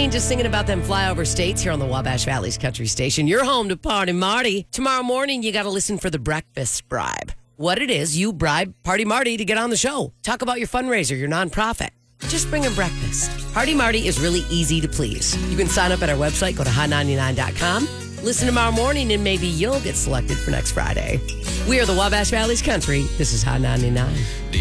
Dean just singing about them flyover states here on the Wabash Valley's Country Station. You're home to Party Marty. Tomorrow morning, you got to listen for the breakfast bribe. What it is, you bribe Party Marty to get on the show. Talk about your fundraiser, your nonprofit. Just bring him breakfast. Party Marty is really easy to please. You can sign up at our website. Go to hot99.com. Listen tomorrow morning and maybe you'll get selected for next Friday. We are the Wabash Valley's Country. This is Hot 99.